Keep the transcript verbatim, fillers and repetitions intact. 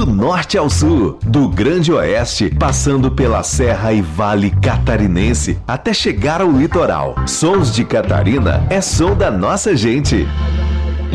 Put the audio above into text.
do norte ao sul, do Grande Oeste, passando pela Serra e Vale Catarinense, até chegar ao litoral. Sons de Catarina é som da nossa gente.